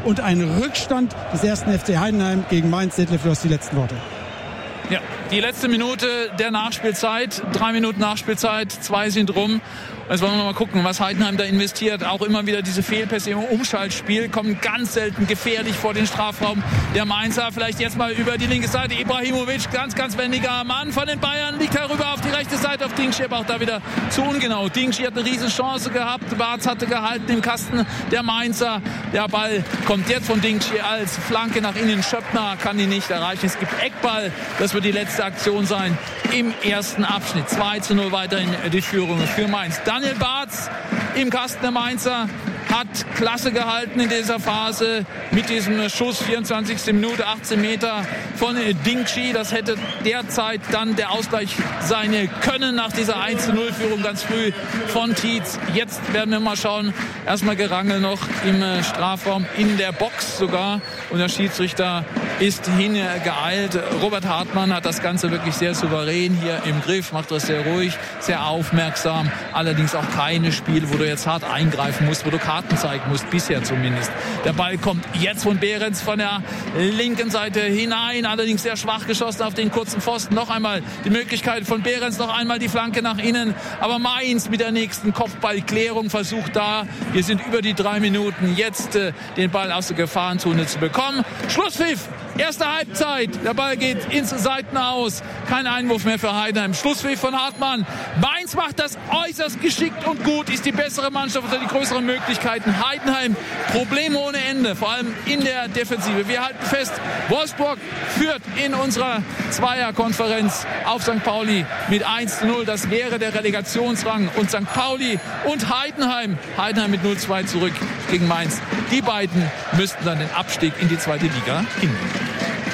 und ein Rückstand des ersten FC Heidenheim gegen Mainz. Detlef, du hast die letzten Worte. Ja, die letzte Minute der Nachspielzeit, 3 Minuten Nachspielzeit, 2 sind rum. Jetzt wollen wir mal gucken, was Heidenheim da investiert. Auch immer wieder diese Fehlpässe im Umschaltspiel, kommen ganz selten gefährlich vor den Strafraum. Der Mainzer vielleicht jetzt mal über die linke Seite. Ibrahimovic, ganz wendiger Mann von den Bayern, liegt herüber auf die rechte Seite auf Dingschi, aber auch da wieder zu ungenau. Dingschi hat eine riesen Chance gehabt, Bartz hatte gehalten im Kasten, der Mainzer. Der Ball kommt jetzt von Dingschi als Flanke nach innen. Schöppner kann ihn nicht erreichen. Es gibt Eckball, das wird die letzte Aktion sein im ersten Abschnitt. 2:0 weiterhin die Führung für Mainz. Daniel Bartz im Kasten der Mainzer hat klasse gehalten in dieser Phase mit diesem Schuss, 24. Minute, 18 Meter von Dingschi. Das hätte derzeit dann der Ausgleich sein können nach dieser 1:0-Führung ganz früh von Tietz. Jetzt werden wir mal schauen. Erstmal Gerangel noch im Strafraum, in der Box sogar. Und der Schiedsrichter ist hingeeilt. Robert Hartmann hat das Ganze wirklich sehr souverän hier im Griff, macht das sehr ruhig, sehr aufmerksam. Allerdings auch keine Spiele, wo du jetzt hart eingreifen musst, wo du Karten zeigen musst, bisher zumindest. Der Ball kommt jetzt von Behrens von der linken Seite hinein, allerdings sehr schwach geschossen auf den kurzen Pfosten. Noch einmal die Möglichkeit von Behrens, noch einmal die Flanke nach innen. Aber Mainz mit der nächsten Kopfballklärung versucht da, wir sind über die 3 Minuten, jetzt den Ball aus der Gefahrenzone zu bekommen. Schlusspfiff! Erste Halbzeit. Der Ball geht ins Seitenaus. Kein Einwurf mehr für Heidenheim. Schlusspfiff von Hartmann. Mainz macht das äußerst geschickt und gut. Ist die bessere Mannschaft oder die größeren Möglichkeiten. Heidenheim Probleme ohne Ende. Vor allem in der Defensive. Wir halten fest, Wolfsburg führt in unserer Zweierkonferenz auf St. Pauli mit 1:0. Das wäre der Relegationsrang. Und St. Pauli und Heidenheim. Heidenheim mit 0:2 zurück gegen Mainz. Die beiden müssten dann den Abstieg in die zweite Liga hinnehmen.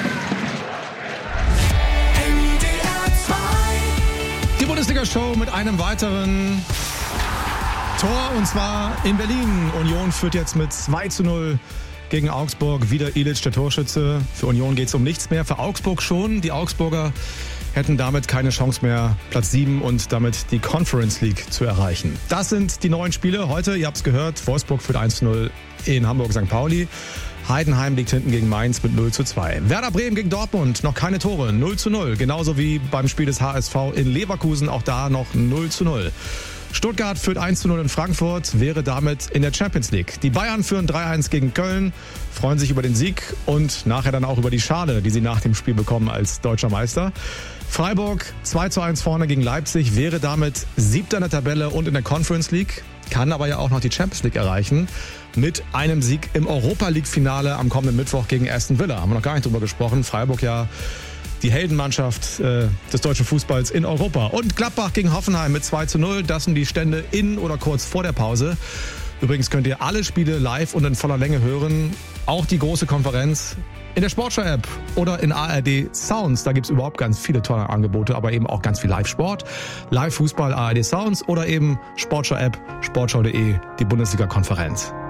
Die Bundesliga-Show mit einem weiteren Tor, und zwar in Berlin. Union führt jetzt mit 2:0 gegen Augsburg. Wieder Ilic, der Torschütze. Für Union geht es um nichts mehr, für Augsburg schon. Die Augsburger hätten damit keine Chance mehr, Platz 7 und damit die Conference League zu erreichen. Das sind die neuen Spiele heute. Ihr habt es gehört, Wolfsburg führt 1:0 in Hamburg-St. Pauli. Heidenheim liegt hinten gegen Mainz mit 0:2. Werder Bremen gegen Dortmund, noch keine Tore, 0:0. Genauso wie beim Spiel des HSV in Leverkusen, auch da noch 0:0. Stuttgart führt 1:0 in Frankfurt, wäre damit in der Champions League. Die Bayern führen 3:1 gegen Köln, freuen sich über den Sieg und nachher dann auch über die Schale, die sie nach dem Spiel bekommen als deutscher Meister. Freiburg 2:1 vorne gegen Leipzig, wäre damit 7. in der Tabelle und in der Conference League, kann aber ja auch noch die Champions League erreichen mit einem Sieg im Europa-League-Finale am kommenden Mittwoch gegen Aston Villa. Haben wir noch gar nicht drüber gesprochen. Freiburg ja die Heldenmannschaft des deutschen Fußballs in Europa. Und Gladbach gegen Hoffenheim mit 2:0. Das sind die Stände in oder kurz vor der Pause. Übrigens könnt ihr alle Spiele live und in voller Länge hören. Auch die große Konferenz in der Sportschau-App oder in ARD Sounds. Da gibt's überhaupt ganz viele tolle Angebote, aber eben auch ganz viel Live-Sport. Live-Fußball, ARD Sounds oder eben Sportschau-App, sportschau.de, die Bundesliga-Konferenz.